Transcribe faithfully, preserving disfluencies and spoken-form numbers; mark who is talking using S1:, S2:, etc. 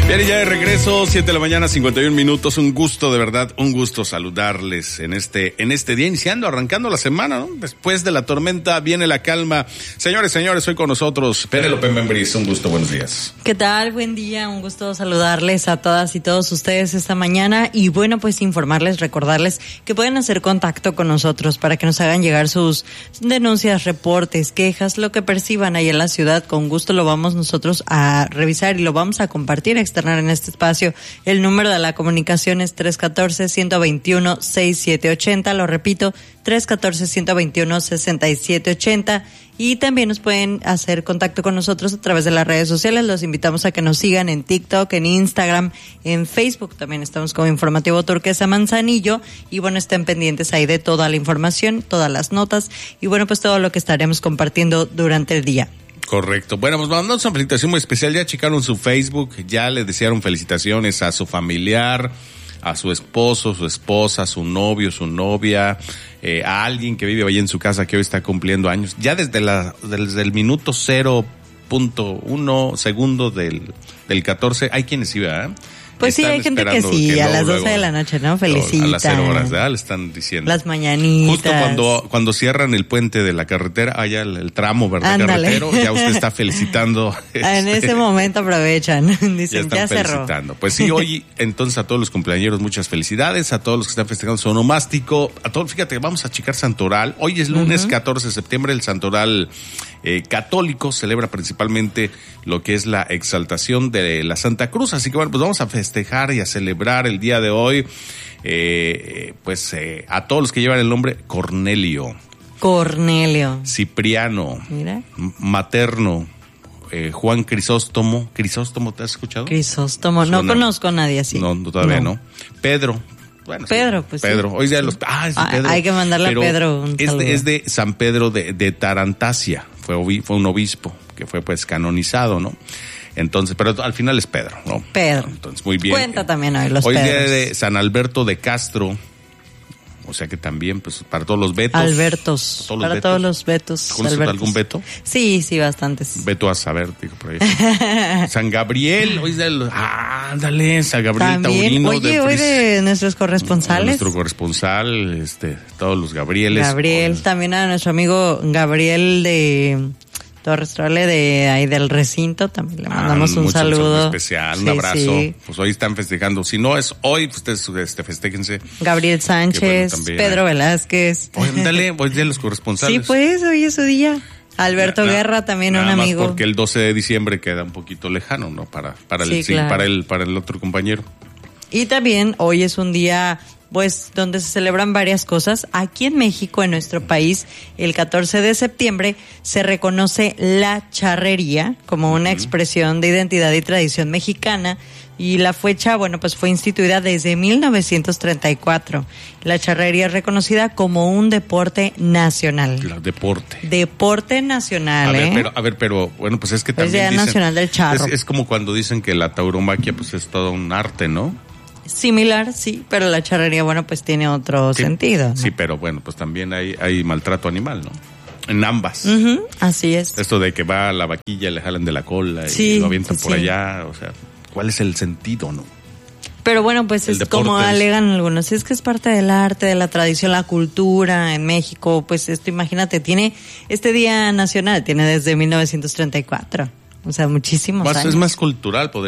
S1: Bien, y ya de regreso, siete de la mañana, cincuenta y un minutos. Un gusto, de verdad, un gusto saludarles en este, en este día, iniciando, arrancando la semana, ¿no? Después de la tormenta viene la calma. Señores, señores, hoy con nosotros Penélope Membris. Un gusto, buenos días.
S2: ¿Qué tal? Buen día, un gusto saludarles a todas y todos ustedes esta mañana. Y bueno, pues informarles, recordarles que pueden hacer contacto con nosotros para que nos hagan llegar sus denuncias, reportes, quejas, lo que perciban ahí en la ciudad. Con gusto lo vamos nosotros a revisar y lo vamos a compartir, externar en este espacio. El número de la comunicación es tres uno cuatro, uno dos uno, seis siete ocho cero. Lo repito, tres uno cuatro, uno dos uno, seis siete ocho cero. Y también nos pueden hacer contacto con nosotros a través de las redes sociales. Los invitamos a que nos sigan en TikTok, en Instagram, en Facebook. También estamos como Informativo Turquesa Manzanillo. Y bueno, estén pendientes ahí de toda la información, todas las notas y bueno, pues todo lo que estaremos compartiendo durante el día.
S1: Correcto. Bueno, pues mandamos una felicitación muy especial. Ya checaron su Facebook, ya le desearon felicitaciones a su familiar, a su esposo, su esposa, su novio, su novia, eh, a alguien que vive ahí en su casa que hoy está cumpliendo años. Ya desde la desde el minuto cero punto uno segundo del, del catorce, hay quienes sí, ¿verdad?
S2: Pues sí, hay gente que sí, que a las doce de la noche, ¿no? Felicitan.
S1: A las cero horas, ¿verdad? Le están diciendo.
S2: Las mañanitas.
S1: Justo cuando cuando cierran el puente de la carretera, allá el, el tramo, ¿verdad?
S2: Ándale.
S1: Carretero, ya usted está felicitando.
S2: En
S1: este,
S2: ese momento aprovechan, dicen,
S1: ya están
S2: ya cerró.
S1: felicitando. Pues sí, hoy entonces a todos los cumpleañeros muchas felicidades, a todos los que están festejando su onomástico, a todos, fíjate, vamos a checar Santoral. Hoy es lunes uh-huh. catorce de septiembre, el Santoral eh, católico celebra principalmente lo que es la exaltación de la Santa Cruz, así que bueno, pues vamos a festejar y a celebrar el día de hoy, eh, pues eh, a todos los que llevan el nombre Cornelio.
S2: Cornelio.
S1: Cipriano.
S2: Mira.
S1: Materno. Eh, Juan Crisóstomo. ¿Crisóstomo te has escuchado?
S2: Crisóstomo. No
S1: Suena,
S2: conozco a nadie así.
S1: No, todavía no. no. Pedro. Bueno,
S2: Pedro,
S1: sí,
S2: pues
S1: Pedro.
S2: sí.
S1: Hoy día los. Ah, es de Pedro.
S2: Hay que mandarle
S1: Pero
S2: a Pedro un
S1: es
S2: saludo.
S1: de, es de San Pedro de, de Tarantasia. Fue, fue un obispo que fue pues canonizado, ¿no? Entonces, pero al final es Pedro, ¿no?
S2: Pedro.
S1: Entonces, muy bien.
S2: Cuenta también hoy los
S1: Hoy
S2: Pedros.
S1: día de San Alberto de Castro. O sea que también, pues, para todos los betos.
S2: Albertos.
S1: Todos
S2: para
S1: betos.
S2: todos los betos.
S1: ¿Conoces algún beto?
S2: Sí, sí, bastantes.
S1: Beto a saber, digo por ahí. San Gabriel, hoy de los, ah, ándale, San Gabriel
S2: también.
S1: Taurino.
S2: Oye,
S1: de
S2: hoy de nuestros corresponsales.
S1: Nuestro corresponsal, este, todos los Gabrieles.
S2: Gabriel,
S1: con...
S2: también a nuestro amigo Gabriel de Torres Trole, de ahí del recinto, también le mandamos ah, un saludo
S1: especial, un
S2: sí,
S1: abrazo. Sí. Pues hoy están festejando. Si no es hoy, pues ustedes este, festéjense.
S2: Gabriel Sánchez, bueno, Pedro Velázquez.
S1: Oye, dale, voy de los corresponsales.
S2: Sí, pues, hoy es su día. Alberto na, Guerra, también
S1: nada
S2: un
S1: más
S2: amigo.
S1: Porque el doce de diciembre queda un poquito lejano, ¿no? Para, para el,
S2: sí,
S1: sí,
S2: claro.
S1: para el, para el otro compañero.
S2: Y también hoy es un día, pues, donde se celebran varias cosas. Aquí en México, en nuestro país, el catorce de septiembre se reconoce la charrería como una uh-huh. expresión de identidad y tradición mexicana. Y la fecha, bueno, pues fue instituida desde mil novecientos treinta y cuatro. La charrería es reconocida como un deporte nacional.
S1: Claro, deporte.
S2: Deporte nacional,
S1: a
S2: ¿eh?
S1: Ver, pero, a ver, pero, bueno, pues es que
S2: pues
S1: también
S2: Día
S1: dicen...
S2: Nacional del Charro.
S1: Es, es como cuando dicen que la tauromaquia, pues, es todo un arte, ¿no?
S2: Similar, sí, pero la charrería, bueno, pues tiene otro
S1: sí,
S2: sentido, ¿no?
S1: Sí, pero bueno, pues también hay, hay maltrato animal, ¿no? En ambas.
S2: Uh-huh, así es.
S1: Esto de que va a la vaquilla, le jalan de la cola
S2: sí,
S1: y lo avientan
S2: sí,
S1: por
S2: sí.
S1: allá, o sea, ¿cuál es el sentido, no?
S2: Pero bueno, pues el es como alegan algunos, es que es parte del arte, de la tradición, la cultura en México, pues esto imagínate, tiene este Día Nacional, tiene desde mil novecientos treinta y cuatro, o sea, muchísimos
S1: más,
S2: años.
S1: Es más cultural, podría